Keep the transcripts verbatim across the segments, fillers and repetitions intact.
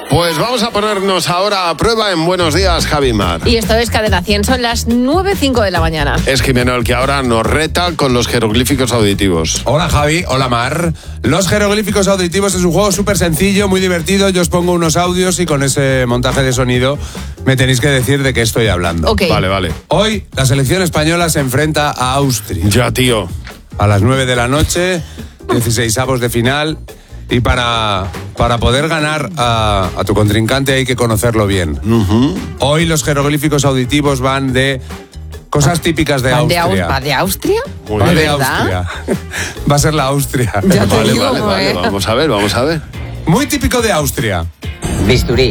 Pues vamos a ponernos ahora a prueba en Buenos Días, Javi Mar. Y esto es Cadena cien, son las nueve cinco de la mañana. Es Jimeno el que ahora nos reta con los jeroglíficos auditivos. Hola Javi, hola Mar. Los jeroglíficos auditivos es un juego súper sencillo, muy divertido. Yo os pongo unos audios y con ese montaje de sonido me tenéis que decir de qué estoy hablando. Ok. Vale, vale. Hoy la selección española se enfrenta a Austria. Ya, tío. A las nueve de la noche, dieciseisavos de final. Y para, para poder ganar a, a tu contrincante hay que conocerlo bien. Uh-huh. Hoy los jeroglíficos auditivos van de cosas típicas de ¿Van de, Austria. Aus- ¿Va de Austria? Muy Va bien. de ¿Verdad? Austria. Va a ser la Austria. Ya te Vale, digo, vale, vale. ¿eh? Vamos a ver, vamos a ver. Muy típico de Austria. Bisturí.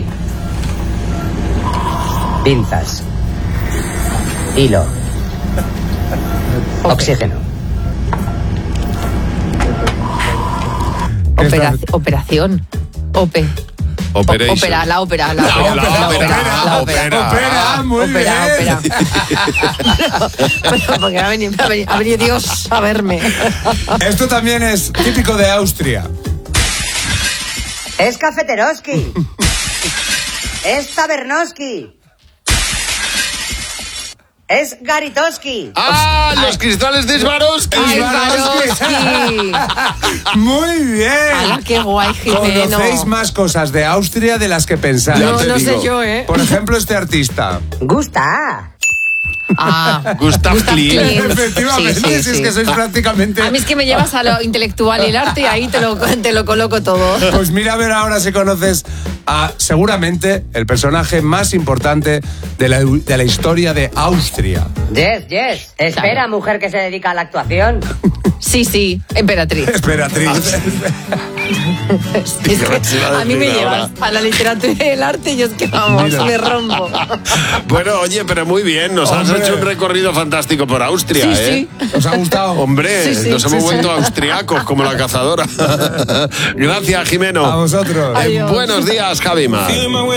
Pinzas. Hilo. Oxígeno. Opera- operación. Ope. Operation. Opera, la ópera, la La ópera, ópera, la la ópera, ópera, la ópera. Opera, muy Ópera, bien. ópera. Pero porque ha venido, ha venido- ha venido Dios a verme. Esto también es típico de Austria. Es cafeteroski. Es tabernoski. Es garitoski. ¡Ah! Los cristales de Swarovski. ¡Ay, Swarovski. Swarovski! Muy bien. ¡Hala, qué guay, Jimeno! Conocéis más cosas de Austria de las que pensáis. No, te no sé digo. yo, ¿eh? Por ejemplo, este artista. Gusta. Ah, Gustav Klimt. Efectivamente, Sí, sí, si es sí. que sois prácticamente... a mí es que me llevas a lo intelectual y el arte y ahí te lo, te lo coloco todo. Pues mira a ver ahora si conoces a, seguramente, el personaje más importante de la, de la historia de Austria. Yes, yes. Espera, Claro. mujer que se dedica a la actuación. Sí, sí, emperatriz. Esperatriz. Es que a mí me llevas a la literatura y el arte y yo es que vamos, Mira. me rompo. Bueno, oye, pero muy bien. Nos has Hombre. hecho un recorrido fantástico por Austria, Sí, ¿eh? sí. ¿Os ha gustado? Hombre, Sí, sí, nos sí, hemos sí. vuelto austriacos como la cazadora. Gracias, Jimeno. A vosotros. En Adiós. Buenos Días, Javi Mar.